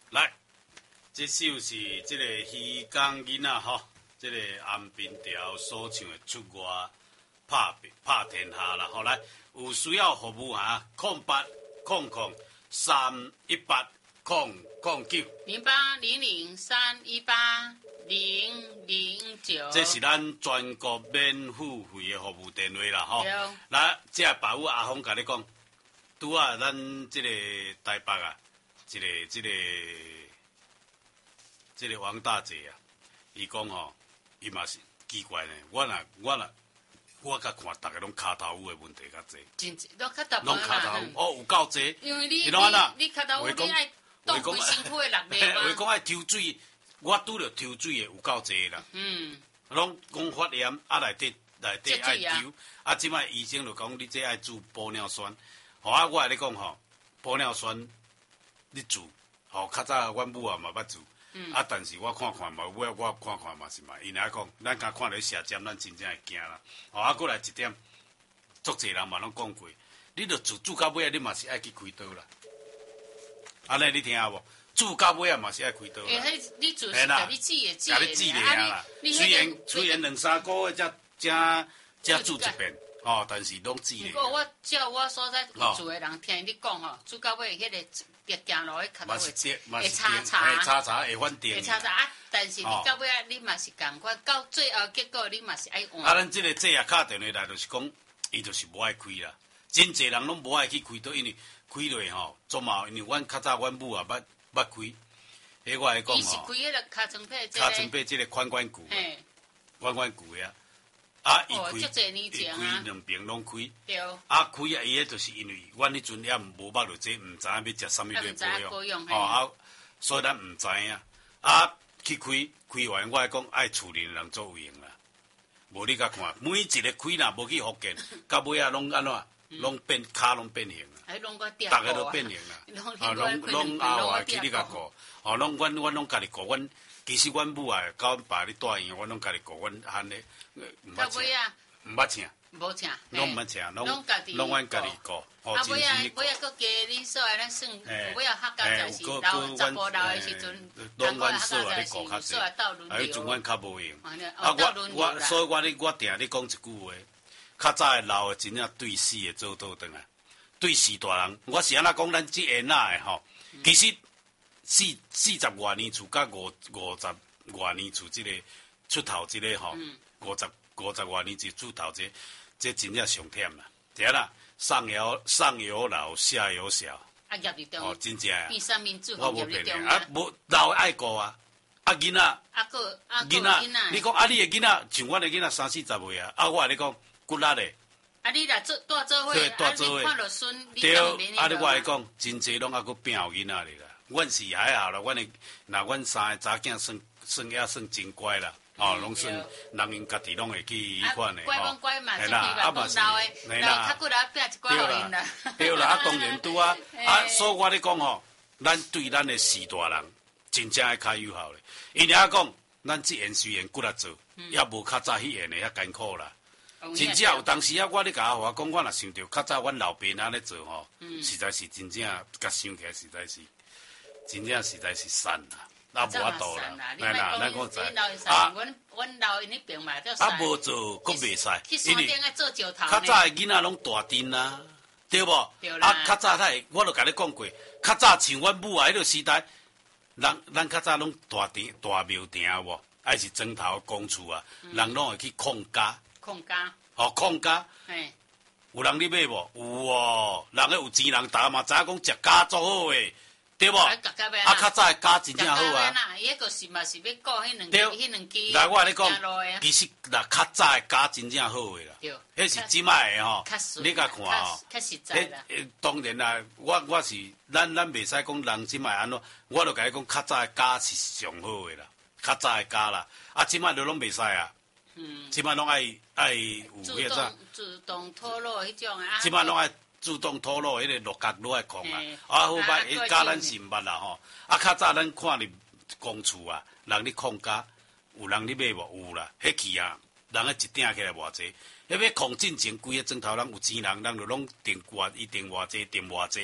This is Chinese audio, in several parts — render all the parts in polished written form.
来，这首是这个鱼缸囡仔吼，这个安平调所唱的《出外拍天下》啦。好来，有需要服务啊，0800318009。 0800318009。 这是咱全国免付费的服务电话啦吼。来，这爸母阿峰甲你讲，拄啊，咱这个台北啊，这个王大姐啊，伊讲吼，伊嘛是奇怪呢。我甲看大家拢骹头有的问题较济， 真拢骹头拢骹头哦有够济。 因为你拢安那？ 你骹头有你爱动规身躯的力量嘛。 话讲爱抽水，我拄着抽水的有够济啦。拢讲发炎，内底爱抽，即摆医生就讲你这爱注玻尿酸。我甲你讲吼，玻尿酸你注，较早阮母嘛捌注。但是我看嘛，我看嘛是嘛，因来讲，咱甲看到射针，咱真正会惊啦。过来一点，足侪人嘛拢讲过，你着注到尾啊，你嘛是爱去开刀啦。安尼你听无？注到尾啊嘛是爱开刀啦。 你注是甲你治的啦。虽然2-3个月才注一遍，但是拢治的。 不过我所在有住的人听你讲吼，注到尾迄个行路迄脚会查会反定。 但是你到尾啊，你嘛是共款，到最后结果你嘛是爱换。 咱这个啊敲电话来，就是讲，伊就是无爱开啦。真侪人拢无爱去开刀，因为开落吼，做嘛，因为阮较早阮母啊捌开，迄我来讲吼。伊是开迄个尻川背这个髋关骨的啊。伊开两边拢开。 对。 开啊，伊迄就是因为阮迄阵也无捌着这，毋知影要食啥物要保养。所以咱毋知影。去开完，我来讲爱厝里人做有用啦。无你甲看，每一个开若无去福建，到尾啊拢安怎？拢变骹拢变形啦。大家都变形啦。拢后去你甲顾。拢阮拢家己顾，其实阮母啊，甲阮爸咧住院，阮拢家己顾，阮喊咧，毋捌请， 无请， 拢毋捌请，拢阮家己顾。 尾啊，搁加恁所的，咱算尾啊客家就是查甫老的时阵， 拢阮所啊咧顾较济，迄阵阮较无用。所以我定咧讲一句话，较早的老的真正对死的做倒转啊，对死大人。我是安怎讲，咱即下那的吼，其实40外年厝，甲50外年厝，即个出头即个吼，50外年就出头这真正上忝啦，对啦。上有老，下有小。真正。 变三明治， 我无骗你。无老爱顾啊。囡仔。囡仔。你讲你的囡仔，像阮的囡仔30-40岁啊。我跟你讲，骨力的。 你若大做伙，你看到孙，你当面你我来讲，真济拢还佫拼有囡仔哩啦。阮是还好啦，阮3个查囝算也算真乖啦。拢算人因家己拢会去迄款的嘿啦，嘛是，嘿啦， 对啦，当然拄啊，所以我咧讲吼，咱对咱的士大人真正较有效咧。因为讲，咱即现虽然骨力做，也无较早迄样的遐艰苦啦。真正有当时啊，我咧甲我讲，我若想着较早阮老爸那咧做吼，实在是真正甲想起来实在是善啦。无法度啦， 咱讲知阮老因迄边嘛， 无做，佫袂使， 因为较早的囡仔拢大阵啦，对无？较早我著甲你讲过，较早像阮母啊迄个时代，咱较早拢大庙埕有无？还是砖头公厝啊，人拢会去控家。控家。有人咧买无？有哦，人迄有钱人，大家嘛知影讲食家足好诶。对无？较早的家真正好啊。 伊迄个是嘛是要顾迄两支。 来，我跟你讲，其实较早的家真正好诶啦。迄是即摆的吼，你甲看吼。 较实在啦。 当然啦，我是咱袂使讲人即摆安怎，我著甲你讲，较早的家是上好诶啦，较早的家啦。即摆就拢袂使啊。即摆拢爱有迄个。 自动脱落迄种啊。 即摆拢爱。自动脱落，迄个落角落来控啊！好歹迄家咱是毋捌啦吼。较早咱看哩公厝啊，人咧控家，有人咧买无？有啦，迄去啊，人一顶起来偌济。迄要控进前，规个砖头人有钱人，人就拢定偌，伊定偌济，定偌济，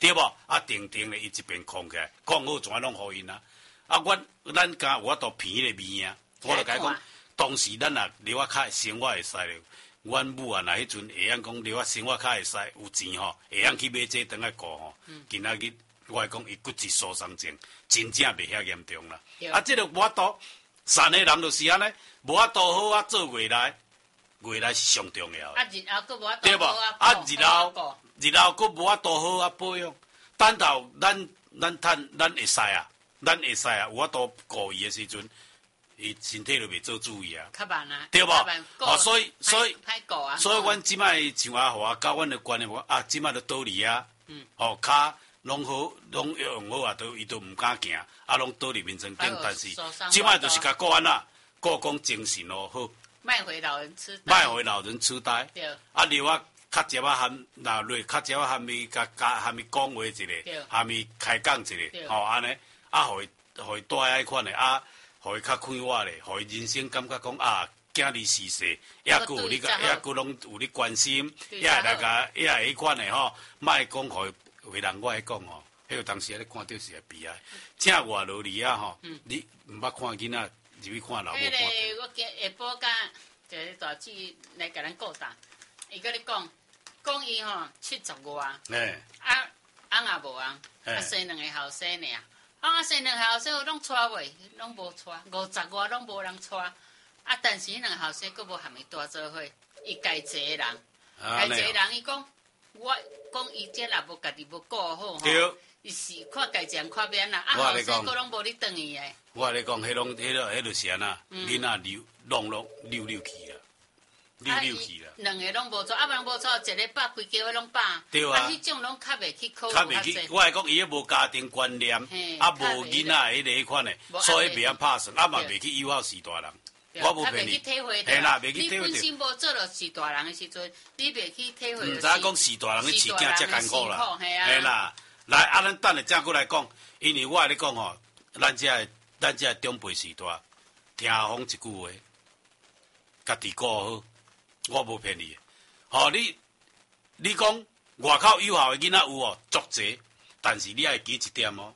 对无？啊，定定咧，伊一边控起来，控好全拢互因啊。啊，咱敢有法度骗迄个面啊？我就甲伊讲，当时咱若留啊较生活会使咧。阮母啊，若迄阵会晓讲留啊生活较会使，有钱吼，会晓去买这顿来顾吼。今仔日我讲伊骨质疏松症，真正袂遐严重啦。啊，这个无法度，善的人就是安尼，无法度好啊做未来是上重要的。 啊，日后佫无法度对无？啊，日后佫无法度好啊保养。等到咱会使啊，有法度顾伊的时阵。伊身体就袂做注意啊， 较慢啊， 对无？哦，所以歹顾啊， 所以阮即摆像啊，互我教阮的观念，啊，即摆都倒里啊，哦，骹拢好，拢用好啊，伊都毋敢行，啊，拢倒里面床顶，但是即摆就是甲顾安啦，顾讲精神哦好， 卖回老人痴呆， 对， 啊，留啊较食啊含，若落较食啊含伊甲含伊讲话一个，含伊开讲一个，吼安尼，啊，互伊带迄款的啊。互伊较快活咧，互伊人生感觉讲啊，囝儿逝世，也佫有你个，也佫拢有你关心，也会来甲，也会迄款的吼，莫讲互为人我爱讲吼，迄个当时咧看到是会悲哀，正外劳里啊吼，你毋捌看囡仔入去看老母看到。 我今下晡甲一个大姊来甲咱顾答，伊甲你讲伊吼70外，翁也无翁，生2个后生尔。生2个后生拢娶袂，拢无娶，50外拢无人娶。啊，但是迄2个后生佫无含伊大做伙，伊家一个人，伊讲，我讲伊这若无家己无顾好吼，伊是看家己人看免啦。啊，后生佫拢无咧等伊诶。 我咧讲，迄就是安那，囡仔溜去啦。溜去啦 ，2个拢无错，啊，无错，一个百规家伙拢百， 对啊， 迄种拢较袂去考虑。 我係講伊無家庭觀念，啊無囡仔迄款的，所以袂曉拍算，啊嘛袂去友好是大人。我無騙你，係啦，袂去體會。 你本身無做到是大人的時陣，你袂去體會。 唔知講是大人的飼囝才艱苦啦，係啦。來，啊，咱等下正過來講，因為我咧講吼，咱這長輩時代，聽風一句話，家己顧好。我無騙你，吼你講外口有效的囡仔有哦，足濟，但是你愛記一點哦，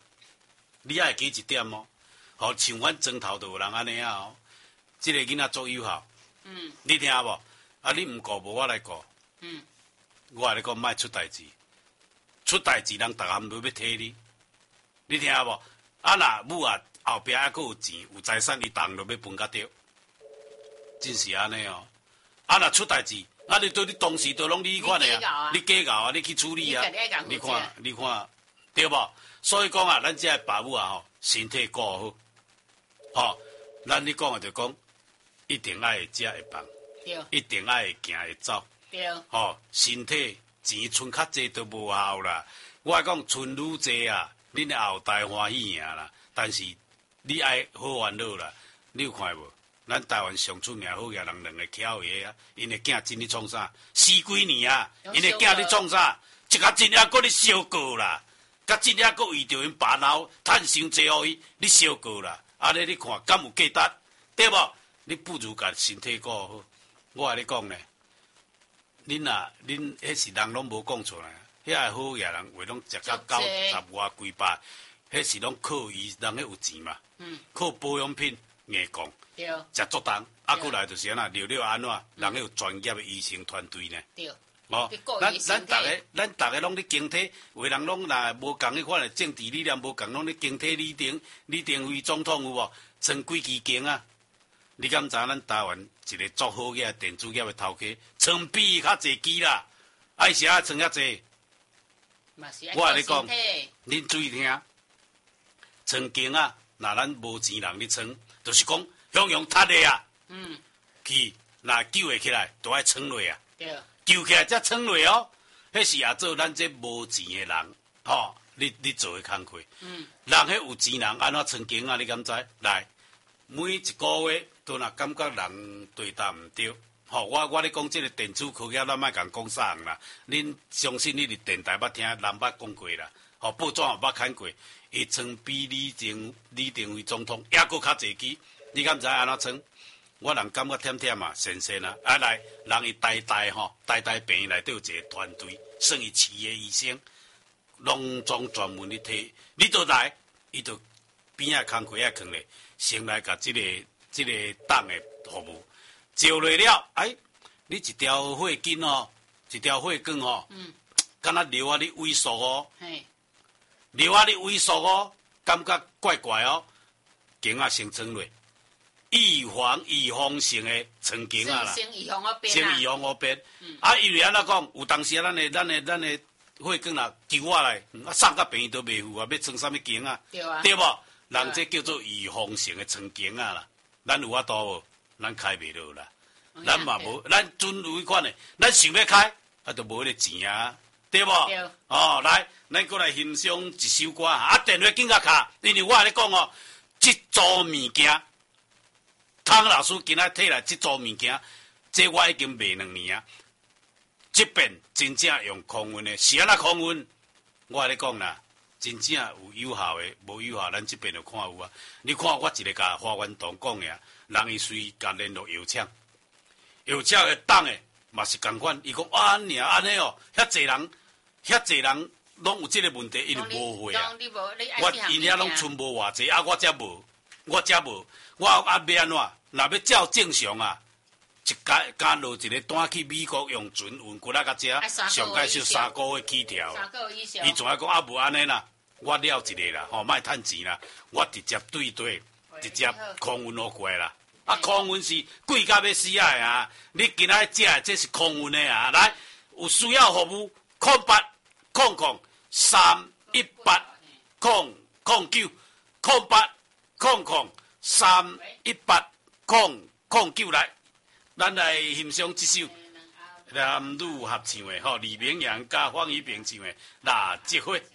吼像阮莊頭就有人安尼啊哦，即個囡仔足有效，你聽無？啊你毋顧無我來顧，我來講莫出代志人逐項都要替你，你聽無？啊若母啊後壁還佫有錢有財產，伊逐項都要分甲着，真是安尼哦。啊！若出代志，啊！你對你當時都攏你款的啊，你計較啊，你去處理啊，你看，對無？所以講啊，咱這爸母啊，吼，身體顧好，吼，咱你講的就講，一定愛會食會飯，一定愛會行會走，吼，身體錢存較濟都無效啦。我講存愈濟啊，恁的後代歡喜贏啦。但是你愛好煩惱啦，你有看無？咱台灣上出名好嘢人2個巧嘅啊，因個囝真咧創啥？4幾年啊，因個囝咧創啥？一個真還佫咧燒過啦，甲真還佫為着因爸老趁傷濟互伊，你燒過啦。啊咧你看敢有價值？對無？你不如甲身體顧好。我甲你講咧，恁迄是人攏無講出來，遐好嘢人話攏食到90外幾百，迄是攏靠伊人迄有錢嘛，靠保養品硬講。食足重，啊，過來就是安那，聊安怎，人迄有專業的醫生團隊呢。哦，咱大家攏咧經體，有人攏若無共迄款的政治理念無共，攏咧經體李登輝總統有無？存幾支間啊？你敢知咱台灣一個足好嘅電子業的頭家，存比伊較濟支啦，愛是啊存遐濟。我甲你講，恁注意聽，存間啊，若咱無錢人咧存，就是講。向用踢的啊，去若救會起來，都愛撐落啊，救起來才撐落哦。迄是也做咱這無錢的人，吼，你做嘅工課。人迄有錢人安怎撐經啊？你敢知？來，每一個月都若感覺人對答毋對，吼，我咧講這個電子科技，咱莫共講啥啦。恁相信你哋電台捌聽，人捌講過啦，吼，報紙也捌看過，伊撐比李登輝總統也佫較濟支。你敢知安怎稱？我人感覺忝忝啊，神啊！啊來，人伊呆病內底有一個團隊，算伊飼的醫生， 拢总专门咧摕，你倒来，伊就边仔工课放咧，先来甲即个党诶服务，招来了，你一条火筋哦，一条火管哦，敢若流啊你萎缩哦，流啊你萎缩哦，感觉怪怪哦，颈仔先装落，预防性诶穿颈仔啦， 先预防我变， 因为安怎讲，有当时咱诶火管啦揪啊来，送到病院都袂赴啊，要穿啥物颈仔，对无？人这叫做预防性诶穿颈仔啦，咱有法度无？咱开袂落啦，咱嘛无，咱准有迄款诶，咱想要开，都无迄个钱啊，对无？哦，来，咱过来欣赏一首歌啊，电话紧甲卡，因为我咧讲哦，这组物件，汤老师今仔摕来这组物件，这我已经卖2年啊。这边真正用空运的，是安那空运？我咧讲啦，真正有有效的，无有效，咱这边就看有啊。你看我一个甲花园堂讲的啊，人伊随甲联络邮厂的党的嘛是共款。伊讲安尼哦，遐济人拢有这个问题，因为无货啊。我因遐拢存无偌济，我则无，我要安怎？若要照正常啊？加落一个单去美国用船运过来到遮，上介少3个月起跳。伊仲爱讲无安尼啦，我了一个啦，莫趁钱啦，我直接对直接空运落过来啦。空运是贵甲要死啊！你今仔食的这是空运的啊！来，有需要服务08003800390800380039来。咱来欣赏这首男女合唱的李明阳加方一平唱的《蜡烛火》。